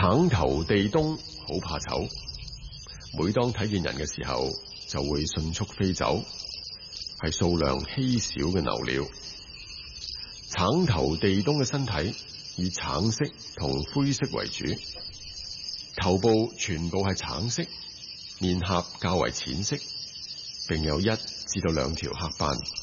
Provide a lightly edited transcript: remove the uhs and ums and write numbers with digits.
橙頭地冬好怕醜，每當睇見人嘅時候，就會迅速飛走，係數量稀少嘅留鳥。橙頭地冬嘅身體以橙色同灰色為主，頭部全部係橙色，面頰較為淺色，並有1至2條黑斑。